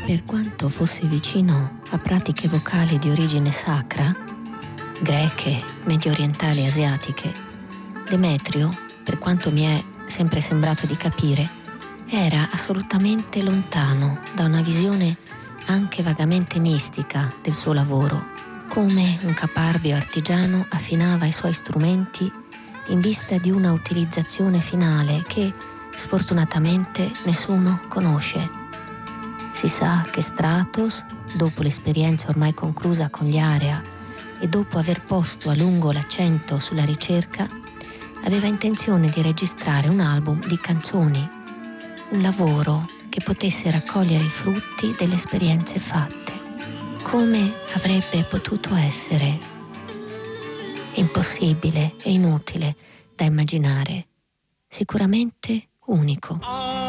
Per quanto fosse vicino a pratiche vocali di origine sacra, greche, medio orientali e asiatiche, Demetrio, per quanto mi è sempre sembrato di capire, era assolutamente lontano da una visione anche vagamente mistica del suo lavoro, come un caparbio artigiano affinava i suoi strumenti in vista di una utilizzazione finale che sfortunatamente nessuno conosce. Si sa che Stratos, dopo l'esperienza ormai conclusa con gli Area e dopo aver posto a lungo l'accento sulla ricerca, aveva intenzione di registrare un album di canzoni, un lavoro che potesse raccogliere i frutti delle esperienze fatte. Come avrebbe potuto essere? Impossibile e inutile da immaginare, sicuramente unico.